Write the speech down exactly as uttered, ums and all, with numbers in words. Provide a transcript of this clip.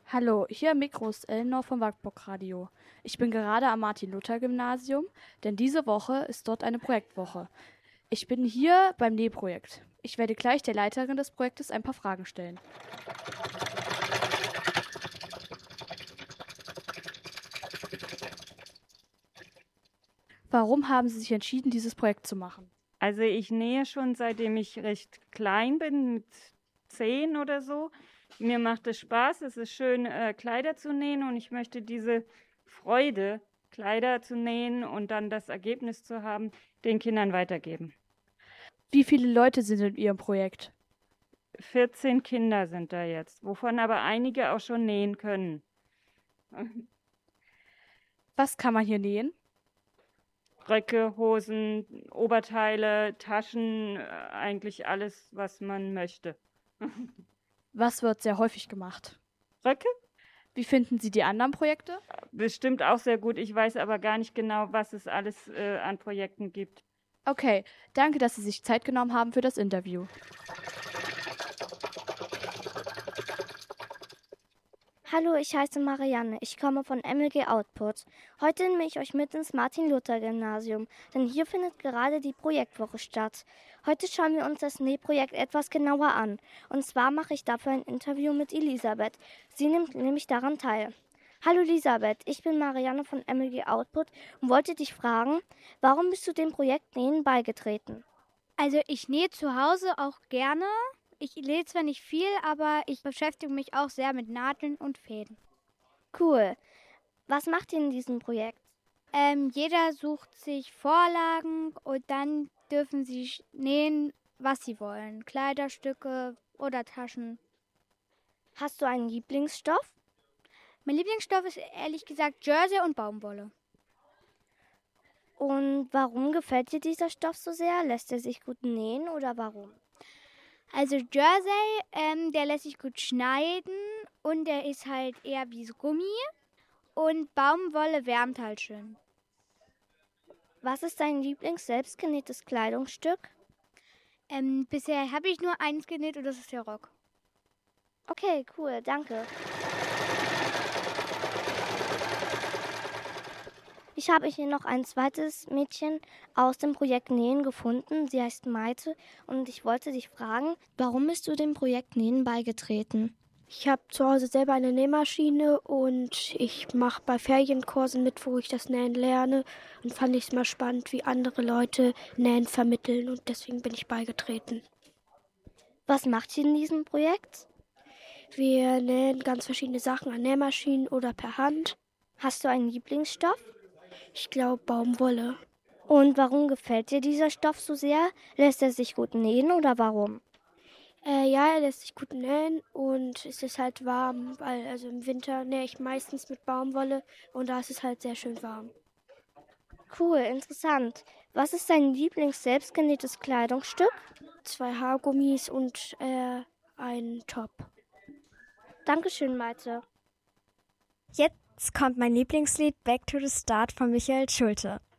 Hallo, hier am Mikro ist Elnor vom Wartburg Radio. Ich bin gerade am Martin-Luther-Gymnasium, denn diese Woche ist dort eine Projektwoche. Ich bin hier beim Nähprojekt. Ich werde gleich der Leiterin des Projektes ein paar Fragen stellen. Warum haben Sie sich entschieden, dieses Projekt zu machen? Also ich nähe schon seitdem ich recht klein bin, mit zehn oder so. Mir macht es Spaß, es ist schön, äh, Kleider zu nähen und ich möchte diese Freude, Kleider zu nähen und dann das Ergebnis zu haben, den Kindern weitergeben. Wie viele Leute sind in Ihrem Projekt? vierzehn Kinder sind da jetzt, wovon aber einige auch schon nähen können. Was kann man hier nähen? Röcke, Hosen, Oberteile, Taschen, äh, eigentlich alles, was man möchte. Was wird sehr häufig gemacht? Röcke? Wie finden Sie die anderen Projekte? Bestimmt auch sehr gut. Ich weiß aber gar nicht genau, was es alles äh, an Projekten gibt. Okay, danke, dass Sie sich Zeit genommen haben für das Interview. Hallo, ich heiße Marianne. Ich komme von M L G Output. Heute nehme ich euch mit ins Martin-Luther-Gymnasium, denn hier findet gerade die Projektwoche statt. Heute schauen wir uns das Nähprojekt etwas genauer an. Und zwar mache ich dafür ein Interview mit Elisabeth. Sie nimmt nämlich daran teil. Hallo Elisabeth, ich bin Marianne von M L G Output und wollte dich fragen, warum bist du dem Projekt Nähen beigetreten? Also ich nähe zu Hause auch gerne. Ich nähe zwar nicht viel, aber ich beschäftige mich auch sehr mit Nadeln und Fäden. Cool. Was macht ihr in diesem Projekt? Ähm, jeder sucht sich Vorlagen und dann dürfen sie nähen, was sie wollen. Kleiderstücke oder Taschen. Hast du einen Lieblingsstoff? Mein Lieblingsstoff ist ehrlich gesagt Jersey und Baumwolle. Und warum gefällt dir dieser Stoff so sehr? Lässt er sich gut nähen oder warum? Also Jersey, ähm, der lässt sich gut schneiden und der ist halt eher wie so Gummi. Und Baumwolle wärmt halt schön. Was ist dein Lieblings-selbstgenähtes Kleidungsstück? Ähm, bisher habe ich nur eins genäht und das ist der Rock. Okay, cool, danke. Ich habe hier noch ein zweites Mädchen aus dem Projekt Nähen gefunden. Sie heißt Maite und ich wollte dich fragen, warum bist du dem Projekt Nähen beigetreten? Ich habe zu Hause selber eine Nähmaschine und ich mache bei Ferienkursen mit, wo ich das Nähen lerne. Und fand ich es mal spannend, wie andere Leute Nähen vermitteln und deswegen bin ich beigetreten. Was macht ihr in diesem Projekt? Wir nähen ganz verschiedene Sachen an Nähmaschinen oder per Hand. Hast du einen Lieblingsstoff? Ich glaube Baumwolle. Und warum gefällt dir dieser Stoff so sehr? Lässt er sich gut nähen oder warum? Äh, ja, er lässt sich gut nähen und es ist halt warm, weil also im Winter nähe ich meistens mit Baumwolle und da ist es halt sehr schön warm. Cool, interessant. Was ist dein Lieblings-selbstgenähtes Kleidungsstück? Zwei Haargummis und äh, ein Top. Dankeschön, Maite. Jetzt kommt mein Lieblingslied Back to the Start von Michael Schulte.